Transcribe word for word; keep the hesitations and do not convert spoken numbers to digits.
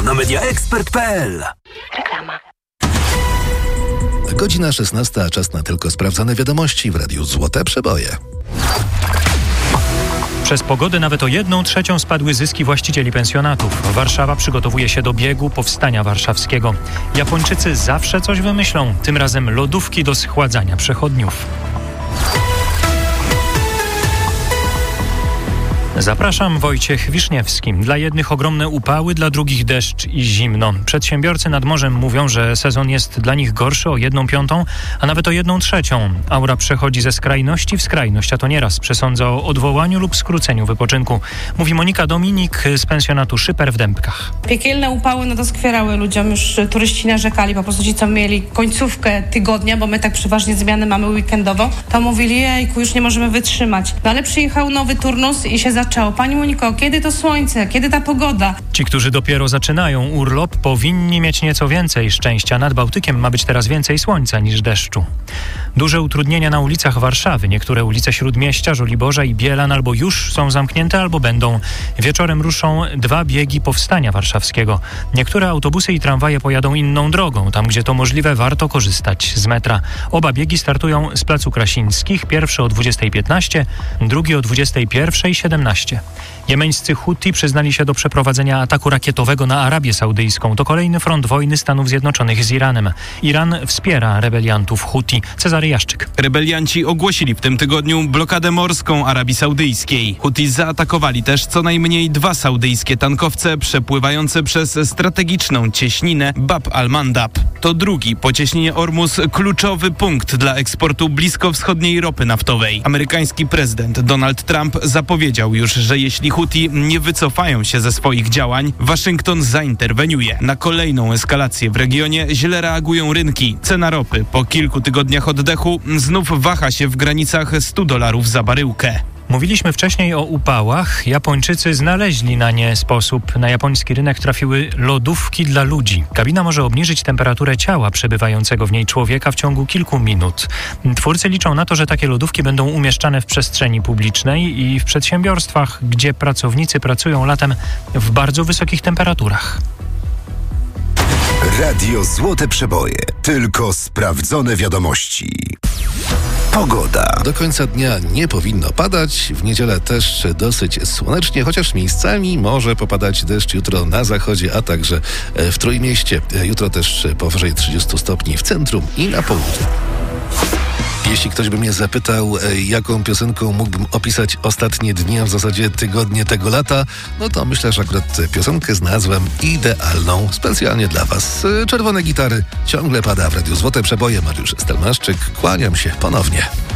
na media ekspert kropka pe el. Reklama. Godzina szesnasta, a czas na tylko sprawdzone wiadomości w Radiu Złote Przeboje. Przez pogodę nawet o jedną trzecią spadły zyski właścicieli pensjonatów. Warszawa przygotowuje się do biegu powstania warszawskiego. Japończycy zawsze coś wymyślą, tym razem lodówki do schładzania przechodniów. Zapraszam, Wojciech Wiszniewski. Dla jednych ogromne upały, dla drugich deszcz i zimno. Przedsiębiorcy nad morzem mówią, że sezon jest dla nich gorszy o jedną piątą, a nawet o jedną trzecią. Aura przechodzi ze skrajności w skrajność, a to nieraz przesądza o odwołaniu lub skróceniu wypoczynku. Mówi Monika Dominik z pensjonatu Szyper w Dębkach. Piekielne upały no doskwierały ludziom, już turyści narzekali, po prostu ci, co mieli końcówkę tygodnia, bo my tak przeważnie zmiany mamy weekendowo, to mówili, jejku, już nie możemy wytrzymać. No ale przyjechał nowy turnus i się zaczęło. Pani Moniko, kiedy to słońce? Kiedy ta pogoda? Ci, którzy dopiero zaczynają urlop, powinni mieć nieco więcej szczęścia. Nad Bałtykiem ma być teraz więcej słońca niż deszczu. Duże utrudnienia na ulicach Warszawy. Niektóre ulice Śródmieścia, Żoliborza i Bielan albo już są zamknięte, albo będą. Wieczorem ruszą dwa biegi powstania warszawskiego. Niektóre autobusy i tramwaje pojadą inną drogą. Tam, gdzie to możliwe, warto korzystać z metra. Oba biegi startują z Placu Krasińskich. Pierwszy o dwudziestej piętnaście, drugi o dwudziestej pierwszej siedemnaście. Jemeńscy Huti przyznali się do przeprowadzenia ataku rakietowego na Arabię Saudyjską. To kolejny front wojny Stanów Zjednoczonych z Iranem. Iran wspiera rebeliantów Huti. Cezary Jaszczyk. Rebelianci ogłosili w tym tygodniu blokadę morską Arabii Saudyjskiej. Huti zaatakowali też co najmniej dwa saudyjskie tankowce przepływające przez strategiczną cieśninę Bab al-Mandab. To drugi po cieśninie Ormus kluczowy punkt dla eksportu bliskowschodniej ropy naftowej. Amerykański prezydent Donald Trump zapowiedział już, że jeśli Huti nie wycofają się ze swoich działań, Waszyngton zainterweniuje. Na kolejną eskalację w regionie źle reagują rynki. Cena ropy po kilku tygodniach oddechu znów waha się w granicach stu dolarów za baryłkę. Mówiliśmy wcześniej o upałach. Japończycy znaleźli na nie sposób. Na japoński rynek trafiły lodówki dla ludzi. Kabina może obniżyć temperaturę ciała przebywającego w niej człowieka w ciągu kilku minut. Twórcy liczą na to, że takie lodówki będą umieszczane w przestrzeni publicznej i w przedsiębiorstwach, gdzie pracownicy pracują latem w bardzo wysokich temperaturach. Radio Złote Przeboje. Tylko sprawdzone wiadomości. Pogoda. Do końca dnia nie powinno padać, w niedzielę też dosyć słonecznie, chociaż miejscami może popadać deszcz jutro na zachodzie, a także w Trójmieście. Jutro też powyżej trzydziestu stopni w centrum i na południu. Jeśli ktoś by mnie zapytał, jaką piosenką mógłbym opisać ostatnie dni, a w zasadzie tygodnie tego lata, no to myślę, że akurat piosenkę znalazłem idealną, specjalnie dla Was. Czerwone gitary ciągle pada w Radiu Złote Przeboje. Mariusz Stelmaszczyk, kłaniam się ponownie.